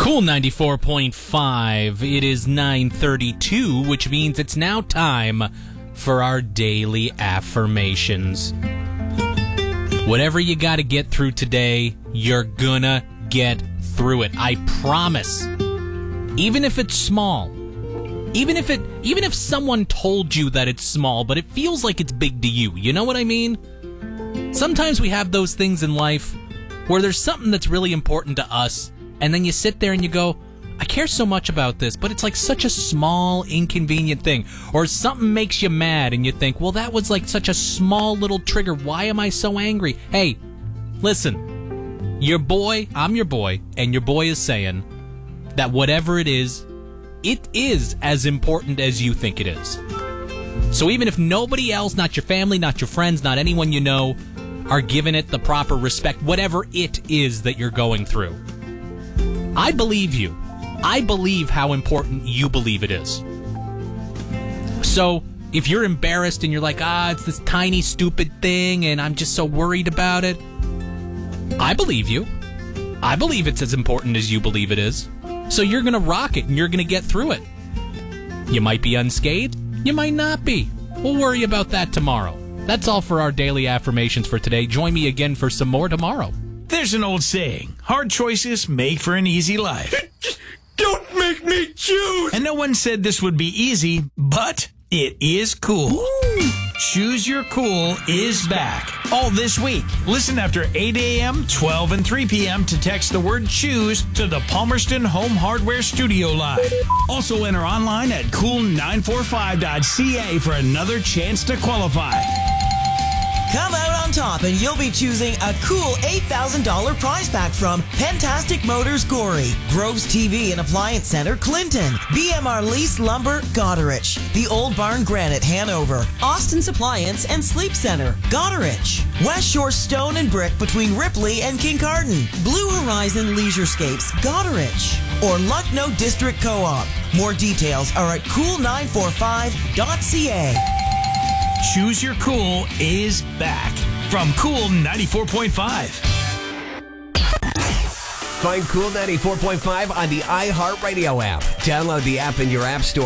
Cool 94.5. It is 9:32, which means it's now time for our daily affirmations. Whatever you got to get through today, you're gonna get through it. I promise. Even if it's small. Even if someone told you that it's small, but it feels like it's big to you. You know what I mean? Sometimes we have those things in life where there's something that's really important to us, and then you sit there and you go, I care so much about this, but it's like such a small, inconvenient thing. Or something makes you mad and you think, well, that was like such a small little trigger. Why am I so angry? Hey, listen, I'm your boy, and your boy is saying that whatever it is as important as you think it is. So even if nobody else, not your family, not your friends, not anyone you know, are giving it the proper respect, whatever it is that you're going through, I believe you. I believe how important you believe it is. So if you're embarrassed and you're like, it's this tiny, stupid thing, and I'm just so worried about it, I believe you. I believe it's as important as you believe it is. So you're going to rock it, and you're going to get through it. You might be unscathed. You might not be. We'll worry about that tomorrow. That's all for our daily affirmations for today. Join me again for some more tomorrow. There's an old saying, hard choices make for an easy life. Don't make me choose! And no one said this would be easy, but it is cool. Woo! Choose Your Cool is back. All this week. Listen after 8 a.m., 12, and 3 p.m. to text the word choose to the Palmerston Home Hardware Studio line. Also enter online at cool945.ca for another chance to qualify. Come out on top and you'll be choosing a cool $8,000 prize pack from Pentastic Motors Gorey, Groves TV and Appliance Center Clinton, BMR Lease Lumber Goderich, The Old Barn Granite Hanover, Austin's Appliance and Sleep Center Goderich, West Shore Stone and Brick between Ripley and Kincardine, Blue Horizon Leisurescapes Goderich, or Lucknow District Co-op. More details are at cool945.ca. Choose Your Cool is back from Cool 94.5. Find Cool 94.5 on the iHeartRadio app. Download the app in your app store.